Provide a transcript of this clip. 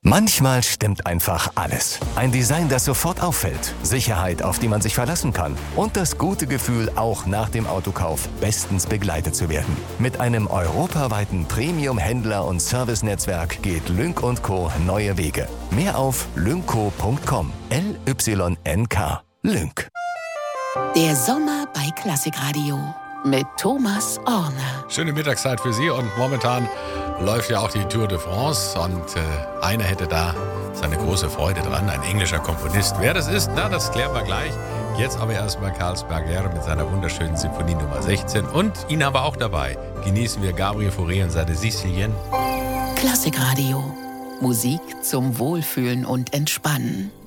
Manchmal stimmt einfach alles. Ein Design, das sofort auffällt, Sicherheit, auf die man sich verlassen kann und das gute Gefühl, auch nach dem Autokauf bestens begleitet zu werden. Mit einem europaweiten Premium-Händler- und Servicenetzwerk geht Lynk & Co. neue Wege. Mehr auf lynco.com. LYNK. Lynk. Der Sommer bei Klassikradio mit Thomas Orner. Schöne Mittagszeit für Sie und momentan läuft ja auch die Tour de France und einer hätte da seine große Freude dran, ein englischer Komponist. Wer das ist, das klären wir gleich. Jetzt aber erstmal Carlsberg mit seiner wunderschönen Symphonie Nummer 16 und ihn haben wir auch dabei. Genießen wir Gabriel Fauré und seine Sicilien. Klassikradio. Musik zum Wohlfühlen und Entspannen.